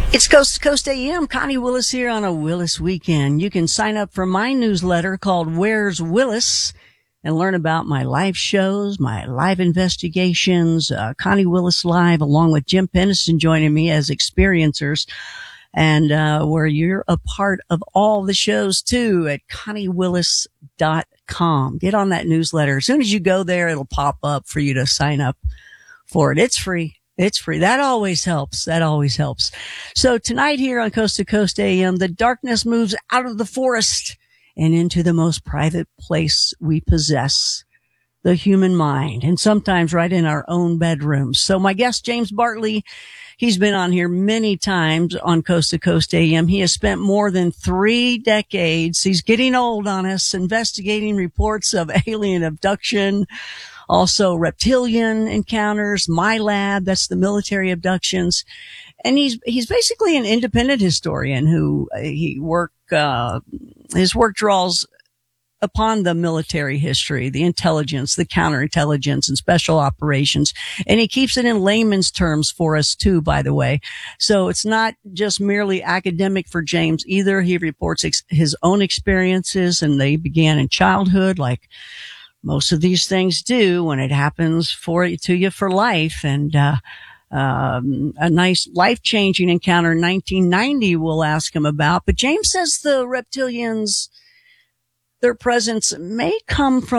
It's Coast to Coast AM. Connie Willis here on a Willis weekend. You can sign up for my newsletter called Where's Willis and learn about my live shows, my live investigations, Connie Willis Live, along with Jim Pennison joining me as experiencers, and where you're a part of all the shows too at ConnieWillis.com. Get on that newsletter. As soon as you go there, it'll pop up for you to sign up for it. It's free. It's free. That always helps. That always helps. So tonight here on Coast to Coast AM, the darkness moves out of the forest and into the most private place we possess, the human mind, and sometimes right in our own bedrooms. So my guest, James Bartley, he's been on here many times on Coast to Coast AM. He has spent more than 3 decades. He's getting old on us, investigating reports of alien abduction, also reptilian encounters, MILAB, that's the military abductions. And he's basically an independent historian who his work draws upon the military history, the intelligence, the counterintelligence and special operations. And he keeps it in layman's terms for us too, by the way. So it's not just merely academic for James either. He reports his own experiences, and they began in childhood, like most of these things do when it happens to you for life. And a nice life-changing encounter in 1990 we'll ask him about. But James says the reptilians, their presence may come from